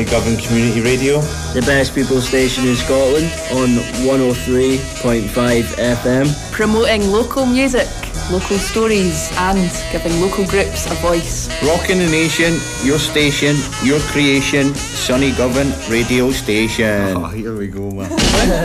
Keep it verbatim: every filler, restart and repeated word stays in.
Sunnygovan Community Radio. The best people station in Scotland on one oh three point five F M. Promoting local music, local stories and giving local groups a voice. Rocking the nation, your station, your creation, Sunnygovan Radio Station. Oh, here we go, man.